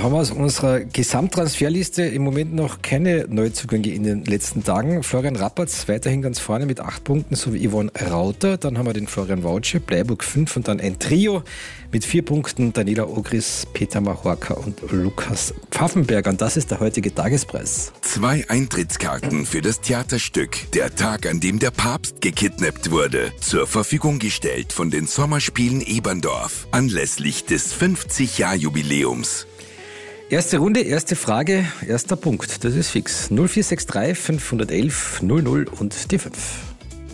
Da haben wir aus unserer Gesamttransferliste im Moment noch keine Neuzugänge in den letzten Tagen. Florian Rappertz weiterhin ganz vorne mit 8 Punkten, sowie Yvonne Rauter. Dann haben wir den Florian Wautsche, Bleiburg 5 und dann ein Trio mit 4 Punkten. Daniela Ogris, Peter Mahorka und Lukas Pfaffenberger. Und das ist der heutige Tagespreis. 2 Eintrittskarten für das Theaterstück Der Tag, an dem der Papst gekidnappt wurde. Zur Verfügung gestellt von den Sommerspielen Eberndorf. Anlässlich des 50-Jahr-Jubiläums. Erste Runde, erste Frage, erster Punkt. Das ist fix. 0463 511 00 und die 5.